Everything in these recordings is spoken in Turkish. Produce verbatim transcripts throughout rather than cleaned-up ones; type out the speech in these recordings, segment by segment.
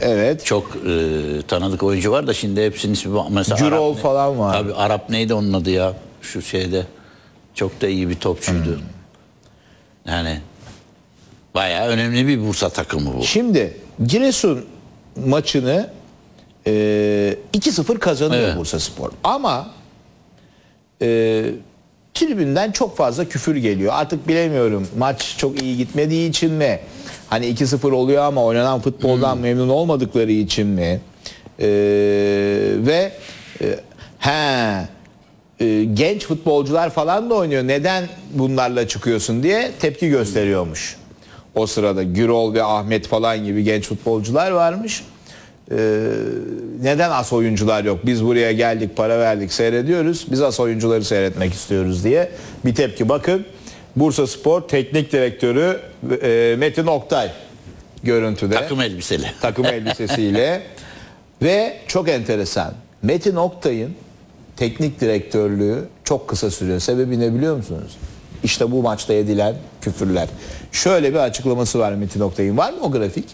Evet. Çok e, tanıdık oyuncu var da şimdi hepsinin ismi mesela Gürol Arap, falan var. Tabii Arap neydi onun adı ya? Şu şeyde çok da iyi bir topçuydu. Hmm. Yani bayağı önemli bir Bursa takımı bu. Şimdi Giresun maçını e, iki sıfır kazanıyor evet. Bursaspor. Ama e, tribünden çok fazla küfür geliyor. Artık bilemiyorum, maç çok iyi gitmediği için mi? Hani iki sıfır oluyor ama oynanan futboldan hmm. memnun olmadıkları için mi? E, ve e, he e, genç futbolcular falan da oynuyor. Neden bunlarla çıkıyorsun diye tepki gösteriyormuş. O sırada Gürol ve Ahmet falan gibi genç futbolcular varmış. Ee, neden as oyuncular yok? Biz buraya geldik, para verdik, seyrediyoruz. Biz as oyuncuları seyretmek istiyoruz diye bir tepki. Bakın, Bursaspor Teknik Direktörü e, Metin Oktay görüntüde. Takım elbiseli. Takım elbisesiyle. Ve çok enteresan. Metin Oktay'ın teknik direktörlüğü çok kısa sürüyor. Sebebi ne biliyor musunuz? İşte bu maçta edilen küfürler. Şöyle bir açıklaması var Metin Oktay'ın. Var mı o grafik?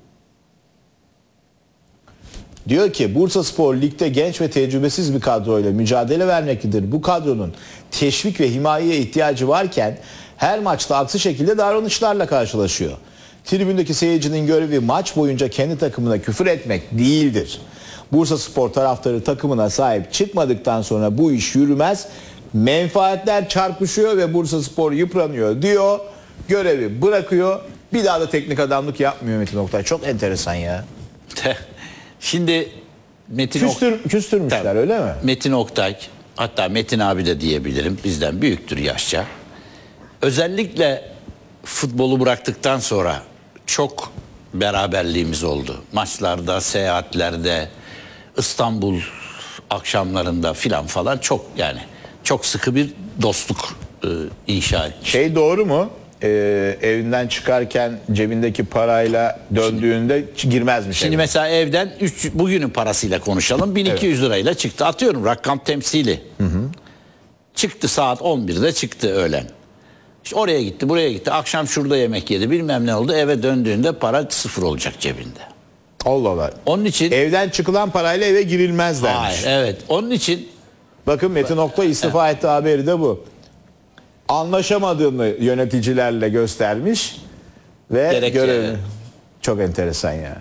Diyor ki Bursaspor ligde genç ve tecrübesiz bir kadroyla mücadele vermektedir. Bu kadronun teşvik ve himayeye ihtiyacı varken her maçta aksi şekilde davranışlarla karşılaşıyor. Tribündeki seyircinin görevi maç boyunca kendi takımına küfür etmek değildir. Bursaspor taraftarı takımına sahip çıkmadıktan sonra bu iş yürümez. Menfaatler çarpışıyor ve Bursaspor yıpranıyor diyor. Görevi bırakıyor. Bir daha da teknik adamlık yapmıyor Metin Oktay. Çok enteresan ya. Şimdi Metin Küstür, ok- küstürmüşler tabii, öyle mi? Metin Oktay, hatta Metin abi de diyebilirim, bizden büyüktür yaşça. Özellikle futbolu bıraktıktan sonra çok beraberliğimiz oldu. Maçlarda, seyahatlerde, İstanbul akşamlarında filan falan çok yani çok sıkı bir dostluk e, inşa etmiş. Şey doğru mu? Ee, evinden çıkarken cebindeki parayla döndüğünde şimdi, girmezmiş. Şimdi evine. Mesela evden üç, bugünün parasıyla konuşalım. bin iki yüz evet. lirayla çıktı. Atıyorum rakam temsili. Hı hı. Çıktı saat on birde çıktı öğlen. İşte oraya gitti, buraya gitti. Akşam şurada yemek yedi. Bilmem ne oldu. Eve döndüğünde para sıfır olacak cebinde. Allah Allah. Onun için evden çıkılan parayla eve girilmez dermiş. Hayır, evet. Onun için bakın Metin Oktay istifa etti haberi de bu. Anlaşamadığını yöneticilerle göstermiş ve gerekçe, görevini. Çok enteresan ya.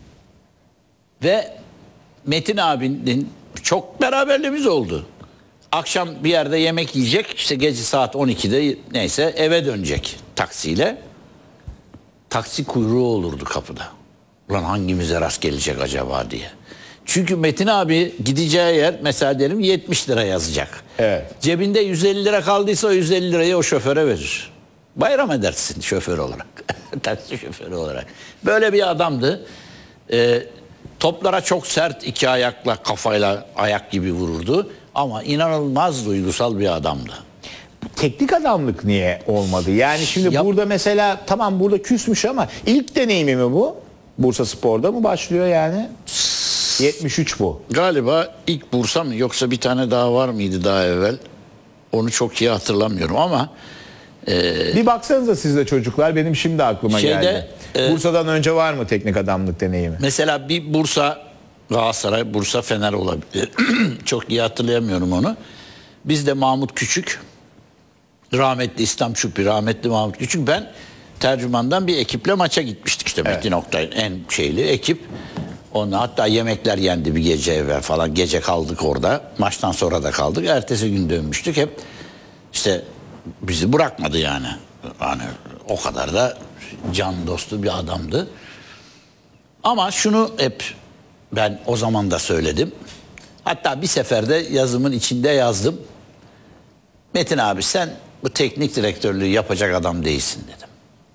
Ve Metin abinin çok beraberliğimiz oldu. Akşam bir yerde yemek yiyecek, işte gece saat on ikide neyse eve dönecek taksiyle. Taksi kuyruğu olurdu kapıda. Ulan hangimize rast gelecek acaba diye. Çünkü Metin abi gideceği yer mesela derim yetmiş lira yazacak. Evet. Cebinde yüz elli lira kaldıysa o yüz elli lirayı o şoföre verir. Bayram edersin şoför olarak. Taksi şoförü olarak. Böyle bir adamdı. Ee, toplara çok sert iki ayakla, kafayla ayak gibi vururdu. Ama inanılmaz duygusal bir adamdı. Teknik adamlık niye olmadı? Yani şimdi Yap. burada mesela tamam burada küsmüş ama ilk deneyimi mi bu? Bursaspor'da mı başlıyor yani? yetmiş üç bu. Galiba ilk Bursa mı yoksa bir tane daha var mıydı daha evvel? Onu çok iyi hatırlamıyorum ama e, bir baksanıza siz de çocuklar, benim şimdi aklıma şeyde, geldi. E, Bursa'dan önce var mı teknik adamlık deneyimi? Mesela bir Bursa Galatasaray, Bursa Fener olabilir. Çok iyi hatırlayamıyorum onu. Bizde Mahmut Küçük, rahmetli İslam Şüphi, rahmetli Mahmut Küçük, ben tercümandan bir ekiple maça gitmiştik işte. Evet. Metin Oktay'ın en şeyli ekip. Onunla hatta yemekler yendi bir gece evvel falan. Gece kaldık orada. Maçtan sonra da kaldık. Ertesi gün dönmüştük. Hep işte bizi bırakmadı yani. Yani o kadar da can dostu bir adamdı. Ama şunu hep ben o zaman da söyledim. Hatta bir seferde yazımın içinde yazdım. Metin abi sen bu teknik direktörlüğü yapacak adam değilsin dedim.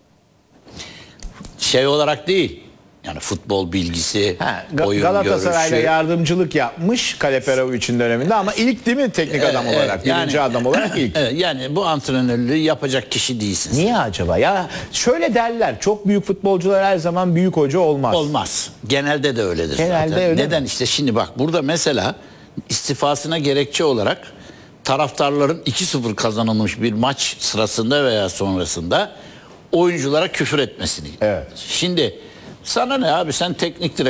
Şey olarak değil. Yani futbol bilgisi, ha, Ga- oyun Galatasaray'la görüşü. yardımcılık yapmış Kaleperovic'in döneminde ama ilk değil mi teknik adam evet, olarak? Yani, birinci adam olarak ilk. Evet, yani bu antrenörlüğü yapacak kişi değilsin. Niye acaba? Ya şöyle derler, çok büyük futbolcular her zaman büyük hoca olmaz. Olmaz. Genelde de öyledir Genelde zaten. Öyle Neden? Mi? İşte şimdi bak burada mesela istifasına gerekçe olarak taraftarların iki sıfır kazanılmış bir maç sırasında veya sonrasında oyunculara küfür etmesini. Evet. Şimdi sana ne abi, sen teknik direktör